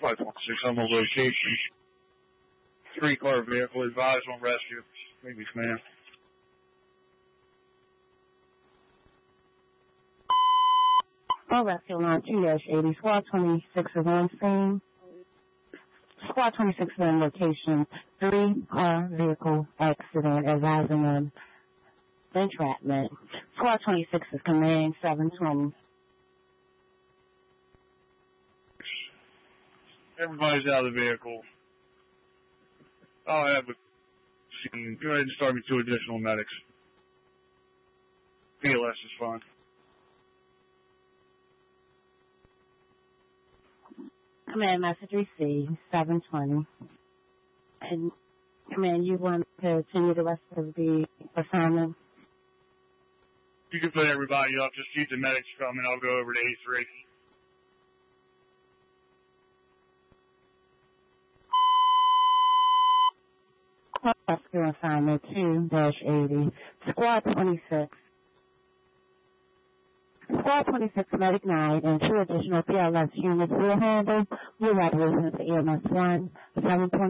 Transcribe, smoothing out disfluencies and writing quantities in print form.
526 on the location. 3-car vehicle advised on rescue. Maybe command. On rescue line 2-80, Squad 26 is on scene. Squad 26 is on location. 3-car vehicle accident advising on entrapment. Squad 26 is command 720. Everybody's out of the vehicle. I'll have a scene. Go ahead and start me 2 additional medics. PLS is fine. Command message received, 720. And command, you want to continue the rest of the assignment? You can put everybody up. Just keep the medics coming. I'll go over to A3. Rescue assignment 2-80, Squad 26. Squad 26 Medic 9 and 2 additional PLS units will handle new operations for EMS 1, 720.